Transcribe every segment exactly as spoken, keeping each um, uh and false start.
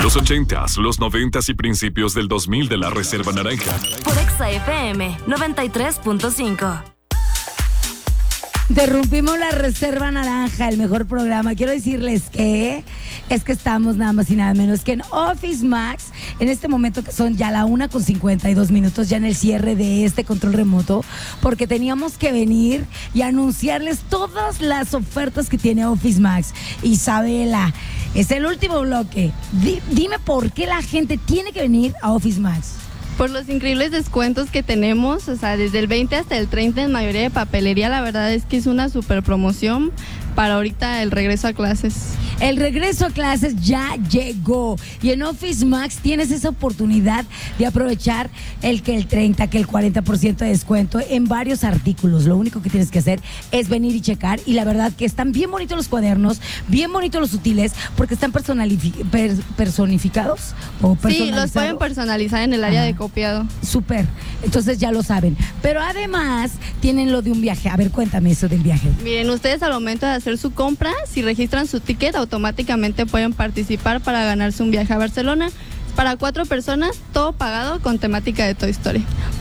Los ochentas, los noventas y principios del dos mil de la Reserva Naranja. Por Exa F M noventa y tres punto cinco. Interrumpimos la Reserva Naranja, el mejor programa. Quiero decirles que es que estamos nada más y nada menos que en Office Max, en este momento que son ya la una con cincuenta y dos minutos, ya en el cierre de este control remoto, porque teníamos que venir y anunciarles todas las ofertas que tiene Office Max. Isabela, es el último bloque. Di, dime por qué la gente tiene que venir a Office Max. Por los increíbles descuentos que tenemos, o sea, desde el veinte hasta el treinta en mayoría de papelería. La verdad es que es una super promoción para ahorita el regreso a clases. El regreso a clases ya llegó y en Office Max tienes esa oportunidad de aprovechar el que el treinta, que el cuarenta por ciento de descuento en varios artículos. Lo único que tienes que hacer es venir y checar, y la verdad que están bien bonitos los cuadernos, bien bonitos los útiles, porque están personalifi- per- personificados o Sí, los pueden personalizar en el área ah, de copiado. Súper, entonces ya lo saben. Pero además tienen lo de un viaje. A ver, cuéntame eso del viaje. Miren, ustedes al momento de hacer su compra, si registran su ticket, automáticamente pueden participar para ganarse un viaje a Barcelona. Para cuatro personas, todo pagado con temática de Toy Story.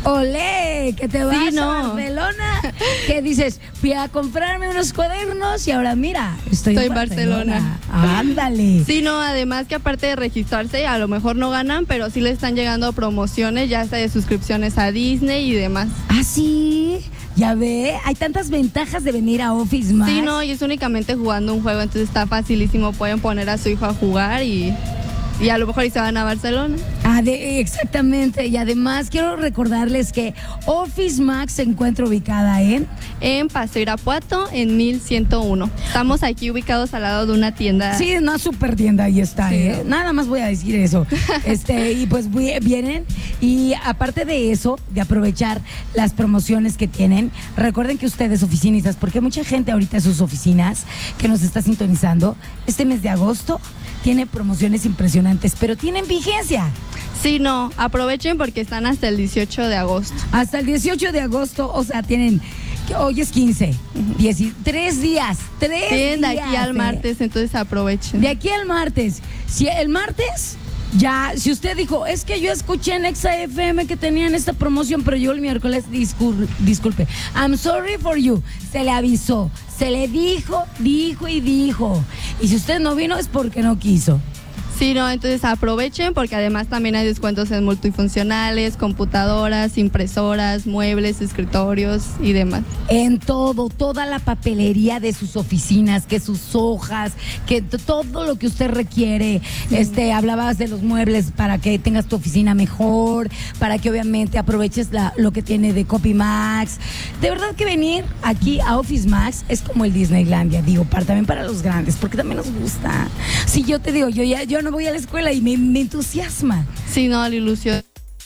¡Olé! Que te vas sí, no. a Barcelona. Que dices, fui a comprarme unos cuadernos y ahora mira, estoy, estoy en Barcelona. Barcelona. ¡Ándale! Sí, no, además que aparte de registrarse, a lo mejor no ganan, pero sí le están llegando promociones, ya sea de suscripciones a Disney y demás. ¿Ah, sí? Ya ve, hay tantas ventajas de venir a Office Max. Sí, no, y es únicamente jugando un juego, entonces está facilísimo. Pueden poner a su hijo a jugar y... Y a lo mejor y se van a Barcelona. Ah, de, exactamente. Y además quiero recordarles que Office Max se encuentra ubicada en... En Paseo Irapuato, en mil ciento uno. Estamos aquí ubicados al lado de una tienda. Sí, una super tienda, ahí está, sí. ¿eh? Nada más voy a decir eso. este Y pues vienen, y aparte de eso, de aprovechar las promociones que tienen, recuerden que ustedes, oficinistas, porque mucha gente ahorita en sus oficinas que nos está sintonizando, este mes de agosto tiene promociones impresionantes, pero tienen vigencia. Sí, no, aprovechen porque están hasta el dieciocho de agosto. Hasta el dieciocho de agosto, o sea, tienen, hoy es quince, uh-huh. diez, tres días, tres Tienen días. de aquí al martes, entonces aprovechen. De aquí al martes. Si el martes, ya, si usted dijo, es que yo escuché en Exa F M que tenían esta promoción, pero yo el miércoles, discul- disculpe, I'm sorry for you, se le avisó, se le dijo, dijo y dijo. Y si usted no vino es porque no quiso. Sí, no, entonces aprovechen porque además también hay descuentos en multifuncionales, computadoras, impresoras, muebles, escritorios y demás. En todo, toda la papelería de sus oficinas, que sus hojas, que t- todo lo que usted requiere. Sí. Este, hablabas de los muebles para que tengas tu oficina mejor, para que obviamente aproveches la, lo que tiene de Copy Max. De verdad que venir aquí a Office Max es como el Disneylandia, digo, para, también para los grandes, porque también nos gusta. Si yo te digo, yo ya, yo no voy a la escuela y me, me entusiasma. Sí, no, la ilusión.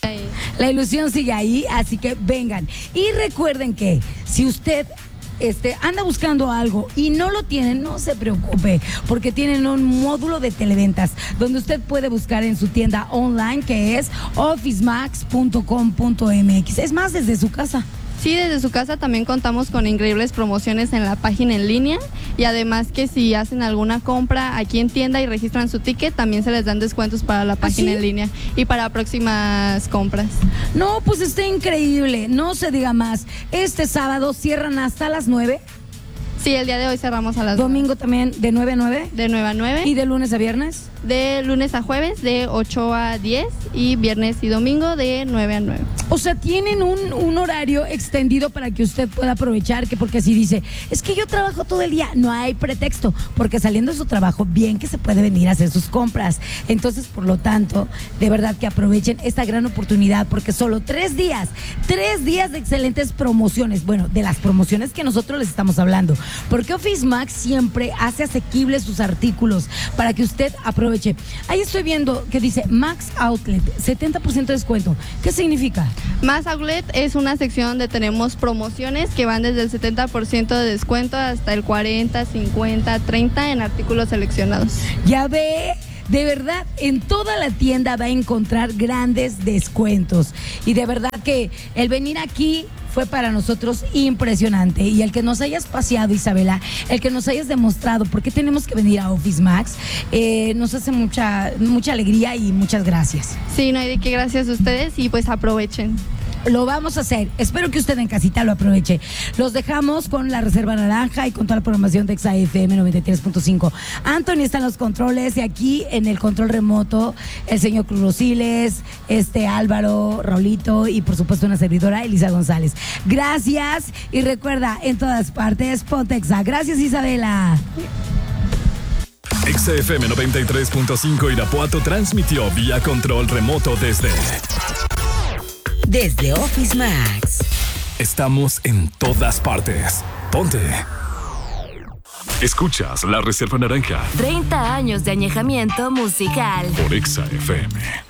La ilusión sigue ahí, así que vengan. Y recuerden que si usted este, anda buscando algo y no lo tienen, no se preocupe, porque tienen un módulo de televentas donde usted puede buscar en su tienda online, que es office max punto com punto m x. Es más, desde su casa. Sí, desde su casa también contamos con increíbles promociones en la página en línea, y además que si hacen alguna compra aquí en tienda y registran su ticket, también se les dan descuentos para la página ¿Ah, sí? en línea y para próximas compras. No, pues está increíble, no se diga más. Este sábado cierran hasta las nueve. Sí, el día de hoy cerramos a las Domingo nueve. También de nueve a nueve. De nueve a nueve. ¿Y de lunes a viernes? De lunes a jueves de ocho a diez y viernes y domingo de nueve a nueve. O sea, tienen un, un horario extendido para que usted pueda aprovechar, que porque si dice, es que yo trabajo todo el día, no hay pretexto, porque saliendo de su trabajo, bien que se puede venir a hacer sus compras. Entonces, por lo tanto, de verdad que aprovechen esta gran oportunidad, porque solo tres días, tres días de excelentes promociones, bueno, de las promociones que nosotros les estamos hablando, porque Office Max siempre hace asequibles sus artículos para que usted aproveche. Ahí estoy viendo que dice Max Outlet, setenta por ciento de descuento. ¿Qué significa? Max Outlet es una sección donde tenemos promociones que van desde el setenta por ciento de descuento hasta el cuarenta, cincuenta, treinta en artículos seleccionados. Ya ve, de verdad, en toda la tienda va a encontrar grandes descuentos. Y de verdad que el venir aquí fue para nosotros impresionante. Y el que nos hayas paseado, Isabela, el que nos hayas demostrado por qué tenemos que venir a Office Max, eh, nos hace mucha, mucha alegría y muchas gracias. Sí, no hay de qué, gracias a ustedes y pues aprovechen. Lo vamos a hacer. Espero que usted en casita lo aproveche. Los dejamos con la Reserva Naranja y con toda la programación de Exa F M noventa y tres punto cinco. Anthony está en los controles y aquí en el control remoto el señor Cruz Rosiles, este Álvaro, Raulito y por supuesto una servidora, Elisa González. Gracias y recuerda, en todas partes, ponte Exa. Gracias, Isabela. Exa F M noventa y tres punto cinco Irapuato transmitió vía control remoto desde... Desde Office Max. Estamos en todas partes. Ponte. Escuchas La Reserva Naranja treinta años de añejamiento musical. por Exa F M.